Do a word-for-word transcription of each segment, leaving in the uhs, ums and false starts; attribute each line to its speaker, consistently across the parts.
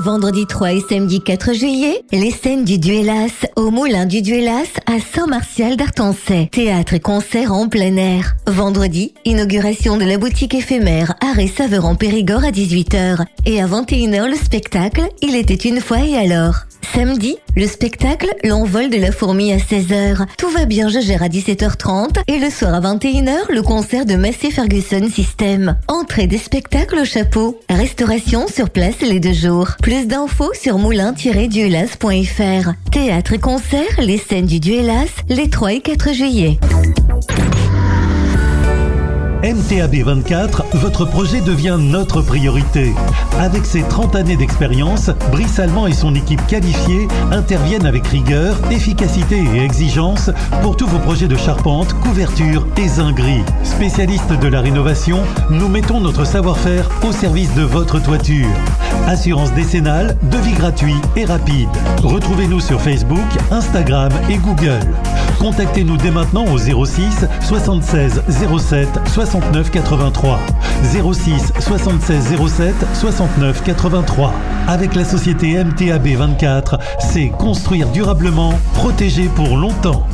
Speaker 1: Vendredi trois et samedi quatre juillet, les scènes du Duellas au Moulin du Duellas à Saint-Martial d'Artancey. Théâtre et concert en plein air. Vendredi, inauguration de la boutique éphémère Art et Saveur en Périgord à dix-huit heures. Et à vingt et une heures, le spectacle Il était une fois et alors. Samedi, le spectacle L'envol de la fourmi à seize heures. Tout va bien, je gère à dix-sept heures trente. Et le soir à vingt et une heures, le concert de Massey Ferguson System. Entrée des spectacles au chapeau. Restauration sur place les deux jours. Plus d'infos sur moulin tiret duellas point f r. Théâtre et concert, les scènes du Duellas, les trois et quatre juillet.
Speaker 2: M T A B vingt-quatre, votre projet devient notre priorité. Avec ses trente années d'expérience, Brice Allemand et son équipe qualifiée interviennent avec rigueur, efficacité et exigence pour tous vos projets de charpente, couverture et zinguerie. Spécialistes de la rénovation, nous mettons notre savoir-faire au service de votre toiture. Assurance décennale, devis gratuit et rapide. Retrouvez-nous sur Facebook, Instagram et Google. Contactez-nous dès maintenant au zéro six soixante-seize zéro sept soixante-neuf quatre-vingt-trois. zéro six soixante-seize zéro sept soixante-neuf quatre-vingt-trois. Avec la société M T A B vingt-quatre, c'est construire durablement, protéger pour longtemps.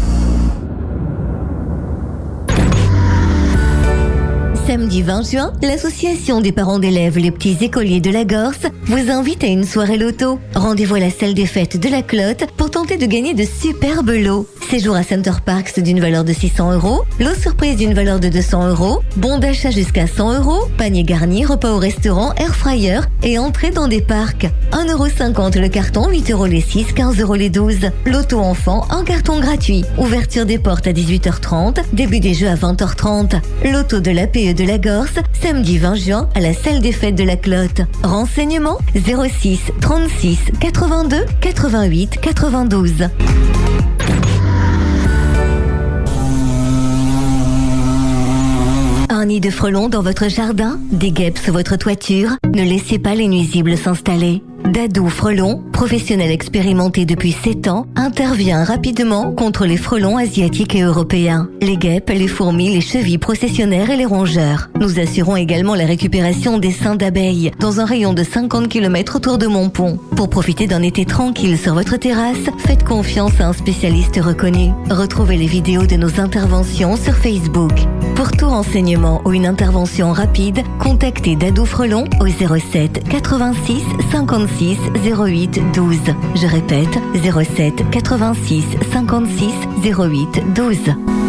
Speaker 1: Samedi vingt juin, l'association des parents d'élèves Les Petits Écoliers de la Gorse vous invite à une soirée loto. Rendez-vous à la salle des fêtes de la Clotte pour tenter de gagner de superbes lots. Séjour à Center Parks d'une valeur de six cents euros, lot surprise d'une valeur de deux cents euros, bon d'achat jusqu'à cent euros, panier garni, repas au restaurant, air fryer et entrée dans des parcs. un euro cinquante le carton, huit euros les six, quinze euros les douze. Loto enfant, un carton gratuit. Ouverture des portes à dix-huit heures trente, début des jeux à vingt heures trente. Loto de l'A P E de la Gorse, samedi vingt juin à la salle des fêtes de la Clotte. Renseignements zéro six trente-six quatre-vingt-deux quatre-vingt-huit quatre-vingt-douze. Un nid de frelons dans votre jardin, des guêpes sur votre toiture, ne laissez pas les nuisibles s'installer. Dadou Frelon, professionnel expérimenté depuis sept ans, intervient rapidement contre les frelons asiatiques et européens, les guêpes, les fourmis, les chevilles processionnaires et les rongeurs. Nous assurons également la récupération des seins d'abeilles dans un rayon de cinquante kilomètres autour de Montpont. Pour profiter d'un été tranquille sur votre terrasse, faites confiance à un spécialiste reconnu. Retrouvez les vidéos de nos interventions sur Facebook. Pour tout renseignement ou une intervention rapide, contactez Dadou Frelon au zéro sept quatre-vingt-six cinquante-six zéro huit douze. Je répète, zéro sept quatre-vingt-six cinquante-six zéro huit douze.